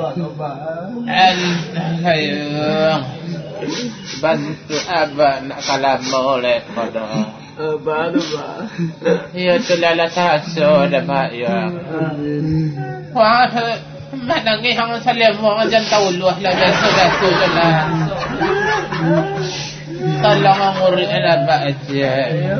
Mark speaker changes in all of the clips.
Speaker 1: Ayo bantu abah nak kalama oleh pada ya tu lala taso dah mak ya wah mana ngi hang salam mo jan tauluh la jan sudah sudah tolong nguri abah aja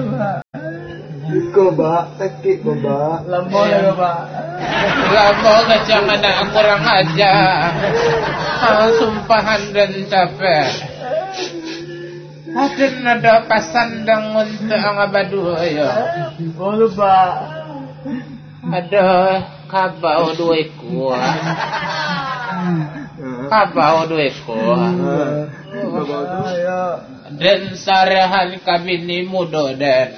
Speaker 2: Ko ba, sakit ko ba?
Speaker 1: Lambo na ba? Lambo ka siya na kurang aja. Sumpahan dan capek. Atin na daw pasandang untuk ang abadu ayo.
Speaker 2: Ano ba?
Speaker 1: Ada kabaw duwe ko. Kabaw duwe ko. Dan sarahan kami ni mudo dan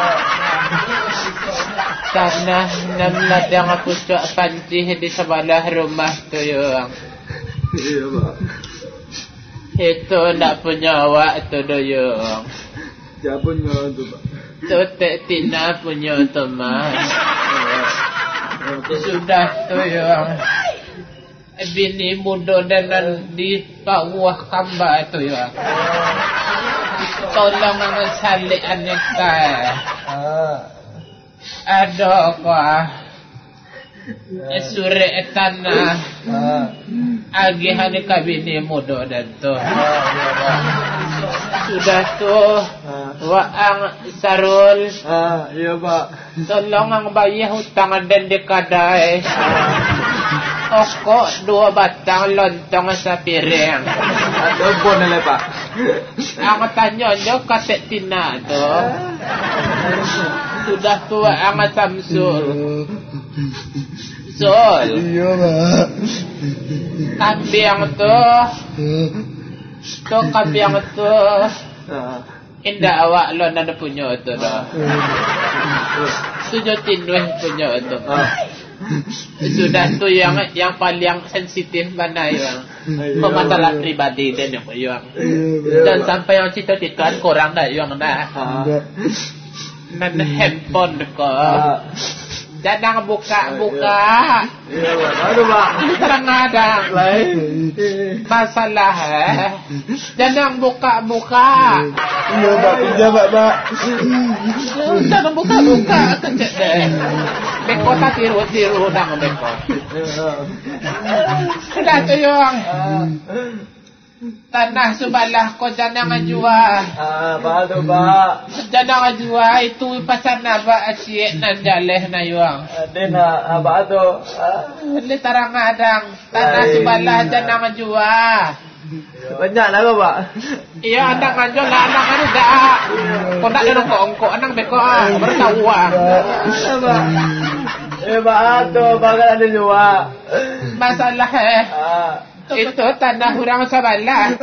Speaker 1: tanah 6 ladang aku cak pancih di sebelah rumah tu yang
Speaker 2: iya pak
Speaker 1: itu nak punya awak tu doyong
Speaker 2: siapa punya tu pak
Speaker 1: tu tak tina punya teman sudah tu yang bini mudo dan di bawah kamba tu yang tolong salik aneka ada kuah suri tanah agi aneka bini mudo dan tu sudah tu waang sarul
Speaker 2: iya pak
Speaker 1: tolong ang bayar hutang dan dikadai okok 2 batang lontong sa piring.
Speaker 2: Ada pun nilai pak.
Speaker 1: Ang tanya nyo katek tina tu. Sudah tua ang Samsul. Sol.
Speaker 2: Iya pak.
Speaker 1: Kambing tu. Tu kambing tu. Indah awak lo nada punya tu dah. Tujuh tinduh punya tu. Sudah tu yang paling sensitif mana yang masalah pribadi dan yang dan sampai yang cerita tikan korang dah yang dah nan handphone dekat jangan buka
Speaker 2: iya aduh pak
Speaker 1: kadang-kadang masalah jangan buka
Speaker 2: iya pak pinjam pak
Speaker 1: jangan buka kecek deh beko tak tiru nang beko sudah tu yang tanah sebelah ko jangan jual
Speaker 2: apa tu pak
Speaker 1: jangan jual itu pasar naba asyik nan jaleh na yuang
Speaker 2: dena apa tu
Speaker 1: le tarang adang tanah sebelah jangan jual
Speaker 2: banyak lah pak
Speaker 1: iya adang anjol lah anak anu dah kau nak ada kongko anak beko bertahu
Speaker 2: pak tu bakal ada jual
Speaker 1: masalah itu tanah orang sebelah.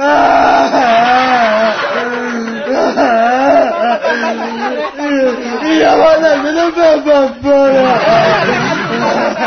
Speaker 2: Iya mana? Kenapa?